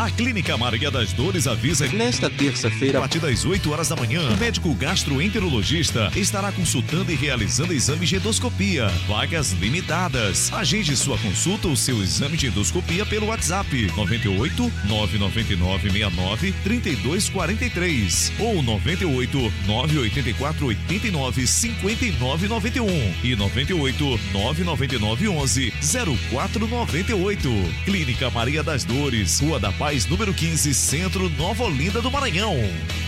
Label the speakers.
Speaker 1: A Clínica Maria das Dores avisa que
Speaker 2: nesta terça-feira,
Speaker 1: a partir das 8 horas da manhã, o médico gastroenterologista estará consultando e realizando exame de endoscopia. Vagas limitadas. Agende sua consulta ou seu exame de endoscopia pelo WhatsApp 98 999 69 32 43 ou 98 984 89 59 91 e 98 999 11 0498. Clínica Maria das Dores, Rua da Paz, número 15, Centro, Nova Olinda do Maranhão.